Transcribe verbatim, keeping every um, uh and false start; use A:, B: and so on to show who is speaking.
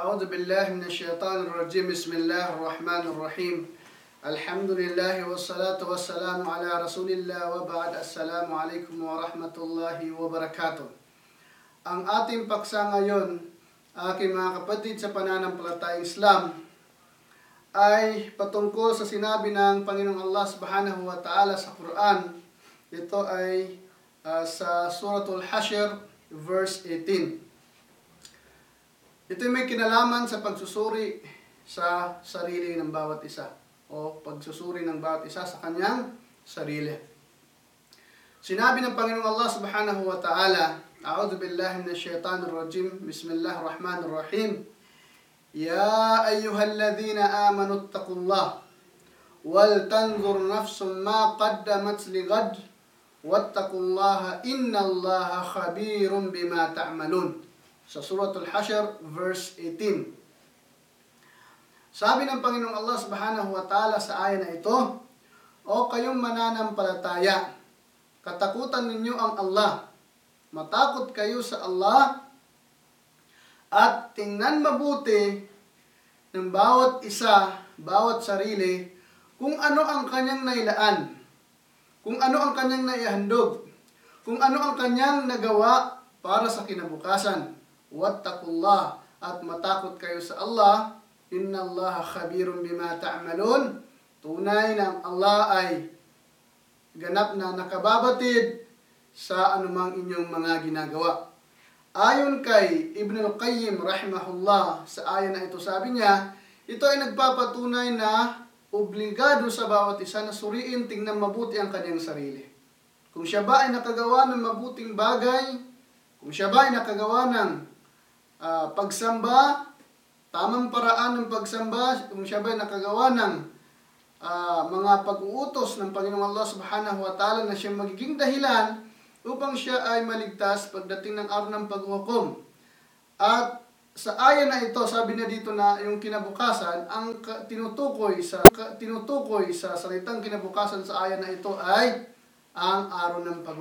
A: أعوذ بالله من الشيطان الرجيم بسم الله الرحمن الرحيم الحمد لله والصلاة والسلام على رسول الله وبعد السلام عليكم ورحمة الله وبركاته. Ang ating paksa ngayon, aking mga kapatid sa pananampalatayang Islam, ay patungkol sa sinabi ng Panginoong Allah Subhanahu wa Ta'ala sa Quran. Ito ay uh, sa Suratul Hashr verse eighteen. Ito may kinalaman sa pagsusuri sa sarili ng bawat isa o pagsusuri ng bawat isa sa kanyang sarili. Sinabi ng Panginoong Allah Subhanahu wa Ta'ala, A'udhu billahi minash shaitanir rajim, Bismillahir Rahmanir Rahim. Ya ayyuhalladhina amanu attaqullah wal tanzur nafsum ma qaddamat lighad wattaqullaha innallaha khabirum bima ta'malun. Sa Suratul Hashr verse eighteen. Sabi ng Panginoong Allah Subhanahu wa Ta'ala sa aya na ito, O kayong mananampalataya, katakutan ninyo ang Allah. Matakot kayo sa Allah at tingnan mabuti ng bawat isa, bawat sarili, kung ano ang kanyang nailaan, kung ano ang kanyang naihandog, kung ano ang kanyang nagawa para sa kinabukasan. Wattaqullah, at matakot kayo sa Allah. Innallaha khabirun bima ta'malun. Tunay na ang Allah ay ganap na nakababatid sa anumang inyong mga ginagawa. Ayon kay Ibn al-Qayyim rahimahullah, sa aya na ito sabi niya, ito ay nagpapatunay na obligado sa bawat isa na suriin, tingnan mabuti ang kanyang sarili. Kung siya ba ay nakagawa ng mabuting bagay, kung siya ba ay nakagawa ng Uh, pagsamba, tamang paraan ng pagsamba, kung siya ba'y nakagawa ng uh, mga pag-uutos ng Panginoong Allah Subhanahu wa Ta'ala na siya magiging dahilan upang siya ay maligtas pagdating ng araw ng paghukom. At sa aya na ito, sabi na dito na yung kinabukasan, ang tinutukoy sa tinutukoy sa salitang kinabukasan sa aya na ito ay ang araw ng paghukom.